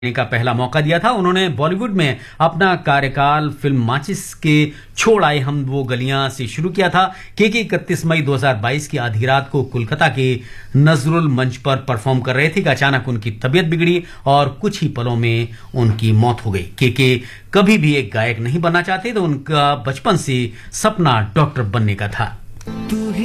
का पहला मौका दिया था। उन्होंने बॉलीवुड में अपना कार्यकाल फिल्म माचिस के छोड़ आए हम वो गलियां से शुरू किया था। के 31 मई 2022 की आधी रात को कोलकाता के नजरुल मंच पर परफॉर्म कर रहे थे कि अचानक उनकी तबीयत बिगड़ी और कुछ ही पलों में उनकी मौत हो गई। के कभी भी एक गायक नहीं बनना चाहते तो उनका बचपन से सपना डॉक्टर बनने का था।